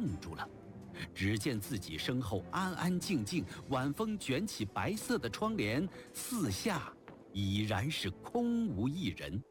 怔住了。只见自己身后安安静静，晚风卷起白色的窗帘，四下已然是空无一人。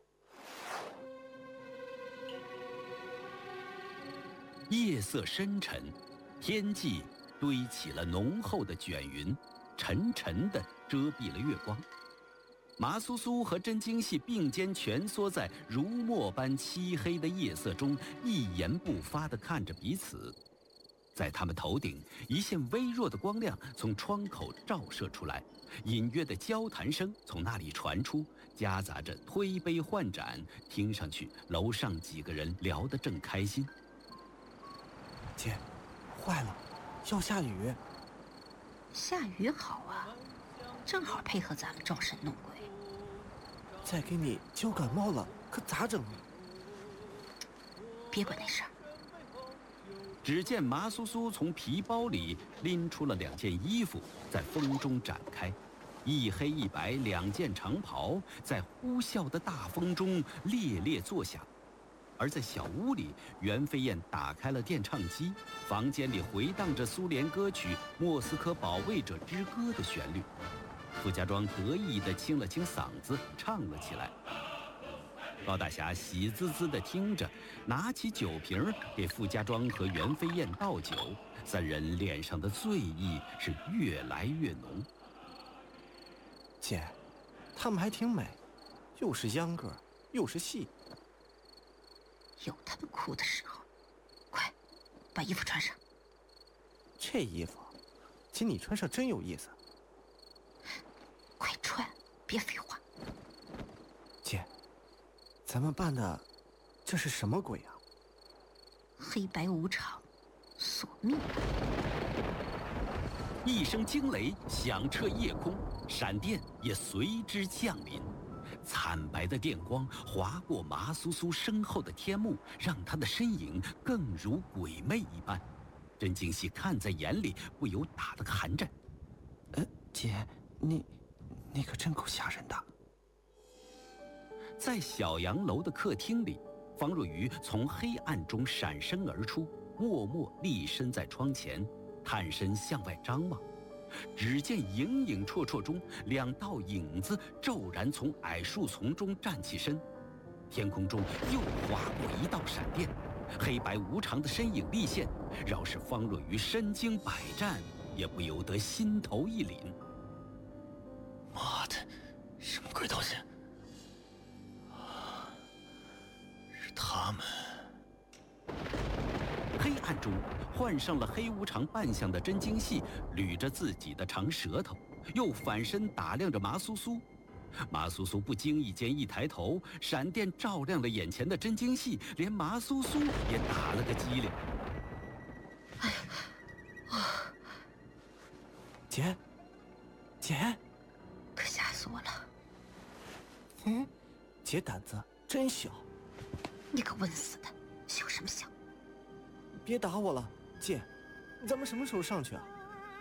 夜色深沉，天际堆起了浓厚的卷云，沉沉地遮蔽了月光。麻苏苏和真经系并肩蜷缩在如墨般漆黑的夜色中，一言不发地看着彼此。在他们头顶，一线微弱的光亮从窗口照射出来，隐约的交谈声从那里传出，夹杂着推杯换盏，听上去楼上几个人聊得正开心。 姐，坏了，要下雨。 下雨好啊，正好配合咱们装神弄鬼。 再给你浇感冒了，可咋整啊？ 别管那事儿。 只见麻苏苏从皮包里拎出了2件衣服，在风中展开，一黑一白2件长袍在呼啸的大风中猎猎作响。而在小屋里，袁飞燕打开了电唱机，房间里回荡着苏联歌曲《莫斯科保卫者之歌》的旋律。傅家庄得意地清了清嗓子，唱了起来。高大侠喜滋滋地听着，拿起酒瓶给傅家庄和袁飞燕倒酒，3人脸上的醉意是越来越浓。 姐，他们还挺美，又是秧歌，又是戏。 有他们哭的时候。快，把衣服穿上。 这衣服，姐你穿上真有意思。 快穿，别废话。 姐，咱们办的这是什么鬼啊？ 黑白无常，索命。 一声惊雷响彻夜空，闪电也随之降临。惨白的电光划过麻苏苏身后的天幕，让她的身影更如鬼魅一般。真经系看在眼里，不由打了个寒战。 姐，你可真够吓人的。 在小洋楼的客厅里，方若愚从黑暗中闪身而出，默默立身在窗前，探身向外张望。只见影影绰绰中，2道影子骤然从矮树丛中站起身，天空中又划过一道闪电，黑白无常的身影立现，饶是方若愚身经百战，也不由得心头一凛。 妈的，什么鬼东西？是他们。 黑暗中，换上了黑无常扮相的真经系捋着自己的长舌头，又反身打量着麻苏苏。麻苏苏不经意间一抬头，闪电照亮了眼前的真经系，连麻苏苏也打了个激灵。 哎呀， 姐， 可吓死我了。 姐胆子真小。 你个问死的，想什么想？ 别打我了，姐，咱们什么时候上去啊？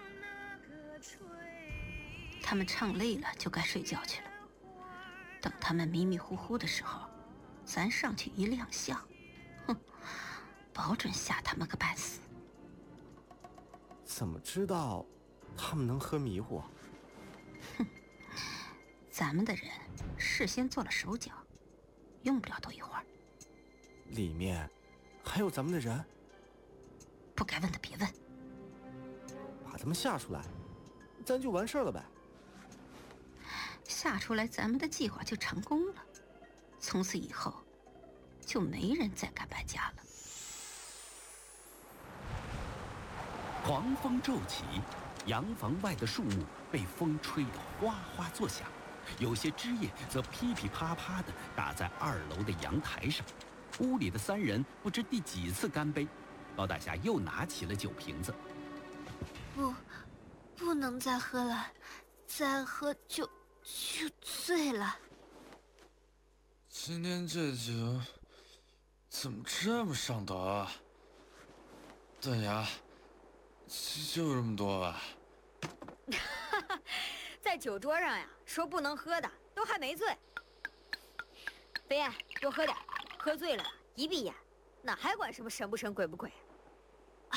他们唱累了就该睡觉去了。等他们迷迷糊糊的时候，咱上去一亮相，保准吓他们个半死。 怎么知道他们能喝迷糊啊？ 咱们的人事先做了手脚，用不了多一会儿。 里面还有咱们的人？ 不该问的别问。 把他们吓出来，咱就完事儿了呗。 吓出来，咱们的计划就成功了。从此以后，就没人再敢搬家了。 狂风骤起，洋房外的树木被风吹得哗哗作响，有些枝叶则噼噼啪啪地打在2楼的阳台上。屋里的3人不知第几次干杯，高大侠又拿起了酒瓶子。 不能再喝了，再喝就醉了。 今天这酒怎么这么上头啊？断崖，就这么多吧？ 在酒桌上呀，说不能喝的都还没醉。飞燕，多喝点，喝醉了一闭眼，哪还管什么神不神鬼不鬼？